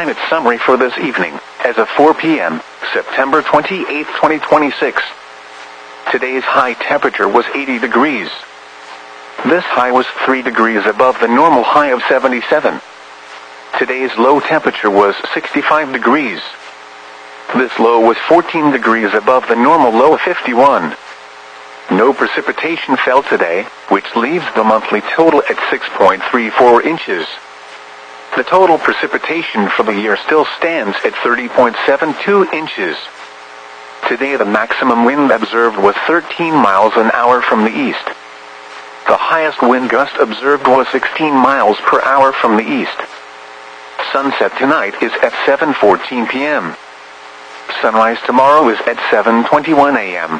climate summary for this evening, as of 4 p.m., September 28, 2026. Today's high temperature was 80 degrees. This high was 3 degrees above the normal high of 77. Today's low temperature was 65 degrees. This low was 14 degrees above the normal low of 51. No precipitation fell today, which leaves the monthly total at 6.34 inches. The total precipitation for the year still stands at 30.72 inches. Today the maximum wind observed was 13 miles an hour from the east. The highest wind gust observed was 16 miles per hour from the east. Sunset tonight is at 7:14 p.m. Sunrise tomorrow is at 7:21 a.m.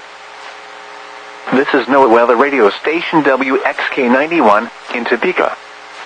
This is NOAA Weather Radio Station WXK91 in Topeka.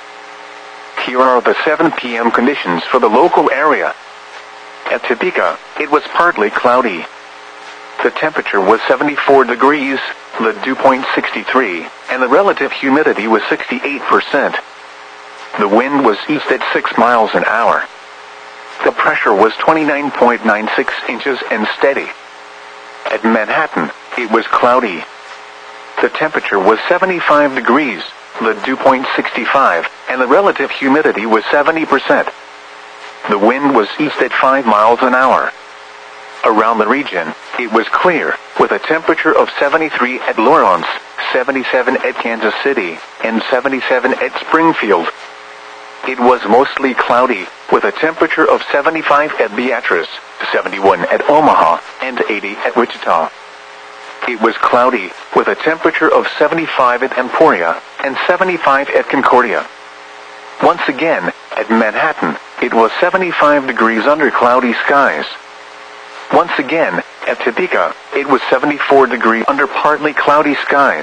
Here are the 7 p.m. conditions for the local area. At Topeka, it was partly cloudy. The temperature was 74 degrees, the dew point 63, and the relative humidity was 68%. The wind was east at 6 miles an hour. The pressure was 29.96 inches and steady. At Manhattan, it was cloudy. The temperature was 75 degrees, the dew point 65, and the relative humidity was 70%. The wind was east at 5 miles an hour. Around the region, it was clear, with a temperature of 73 at Lawrence, 77 at Kansas City, and 77 at Springfield. It was mostly cloudy, with a temperature of 75 at Beatrice, 71 at Omaha, and 80 at Wichita. It was cloudy, with a temperature of 75 at Emporia, and 75 at Concordia. Once again, at Manhattan, it was 75 degrees under cloudy skies. Once again, at Topeka, it was 74 degrees under partly cloudy skies.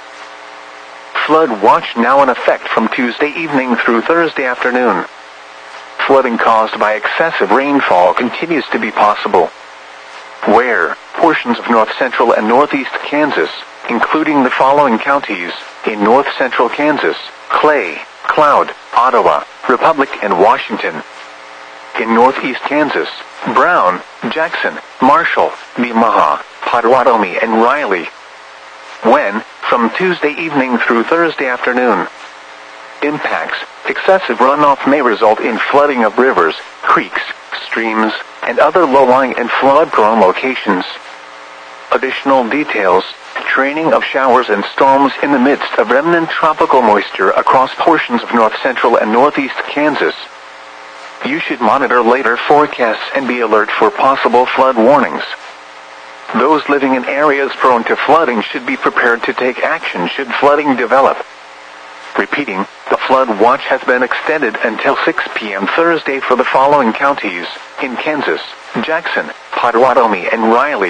Flood watch now in effect from Tuesday evening through Thursday afternoon. Flooding caused by excessive rainfall continues to be possible. Where portions of north-central and northeast Kansas, including the following counties, in north-central Kansas, Clay, Cloud, Ottawa, Republic, and Washington. In northeast Kansas, Brown, Jackson, Marshall, Nemaha, Potawatomi, and Riley. When, from Tuesday evening through Thursday afternoon. Impacts: excessive runoff may result in flooding of rivers, creeks, streams, and other low-lying and flood-prone locations. Additional details: training of showers and storms in the midst of remnant tropical moisture across portions of north-central and northeast Kansas. You should monitor later forecasts and be alert for possible flood warnings. Those living in areas prone to flooding should be prepared to take action should flooding develop. Repeating, the flood watch has been extended until 6 p.m. Thursday for the following counties, in Kansas, Jackson, Potawatomi, and Riley.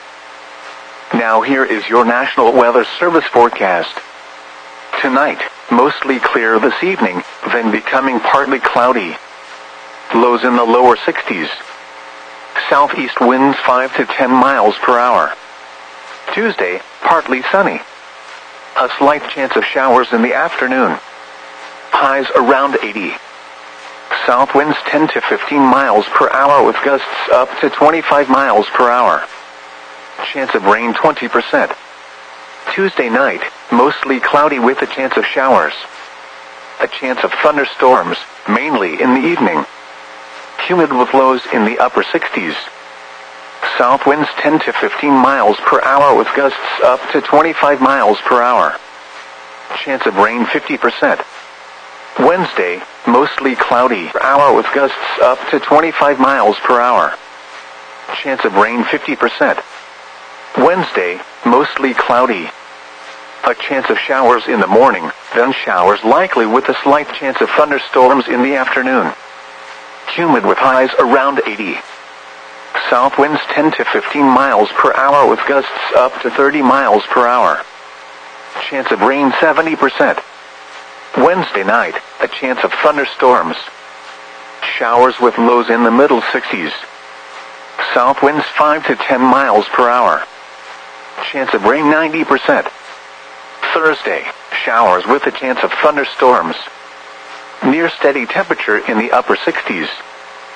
Now here is your National Weather Service forecast. Tonight, mostly clear this evening, then becoming partly cloudy. Lows in the lower 60s. Southeast winds 5 to 10 miles per hour. Tuesday, partly sunny. A slight chance of showers in the afternoon. Highs around 80. South winds 10 to 15 miles per hour with gusts up to 25 miles per hour. Chance of rain 20%. Tuesday night, mostly cloudy with a chance of showers. A chance of thunderstorms, mainly in the evening. Humid with lows in the upper 60s. South winds 10 to 15 miles per hour with gusts up to 25 miles per hour. Chance of rain 50%. Wednesday, mostly cloudy per hour with gusts up to 25 miles per hour. Chance of rain 50%. Wednesday, mostly cloudy. A chance of showers in the morning, then showers likely with a slight chance of thunderstorms in the afternoon. Humid with highs around 80. South winds 10 to 15 miles per hour with gusts up to 30 miles per hour. Chance of rain 70%. Wednesday night, a chance of thunderstorms. Showers with lows in the middle 60s. South winds 5 to 10 miles per hour. Chance of rain 90%. Thursday, showers with a chance of thunderstorms. Near steady temperature in the upper 60s.